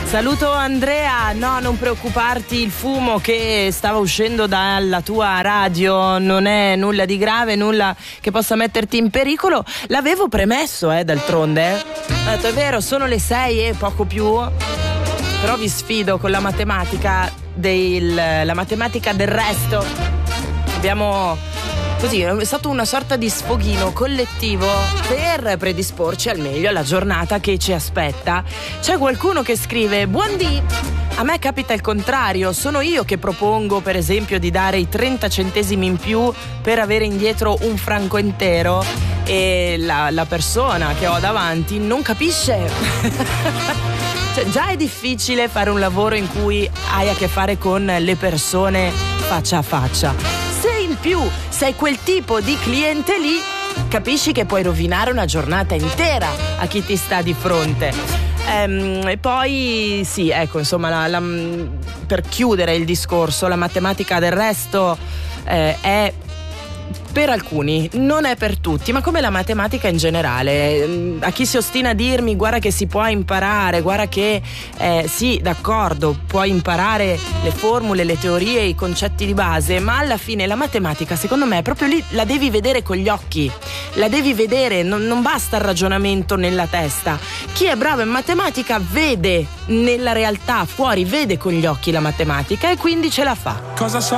Saluto Andrea, no, non preoccuparti, il fumo che stava uscendo dalla tua radio non è nulla di grave, nulla che possa metterti in pericolo. L'avevo premesso, d'altronde. Ho detto, è vero, sono le 6 e poco più, però vi sfido con la matematica la matematica del resto. Abbiamo così, è stato una sorta di sfoghino collettivo per predisporci al meglio alla giornata che ci aspetta. C'è qualcuno che scrive: buondì, a me capita il contrario, sono io che propongo per esempio di dare i 30 centesimi in più per avere indietro un franco intero e la persona che ho davanti non capisce. Cioè, già è difficile fare un lavoro in cui hai a che fare con le persone faccia a faccia. Se in più sei quel tipo di cliente lì, capisci che puoi rovinare una giornata intera a chi ti sta di fronte. E poi sì, ecco, insomma, per chiudere il discorso, la matematica del resto è per alcuni, non è per tutti, ma come la matematica in generale. A chi si ostina a dirmi guarda che si può imparare, guarda che sì, d'accordo, puoi imparare le formule, le teorie, i concetti di base, ma alla fine la matematica secondo me è proprio lì, la devi vedere con gli occhi, la devi vedere, non basta il ragionamento nella testa. Chi è bravo in matematica vede nella realtà fuori, vede con gli occhi la matematica e quindi ce la fa. Cosa so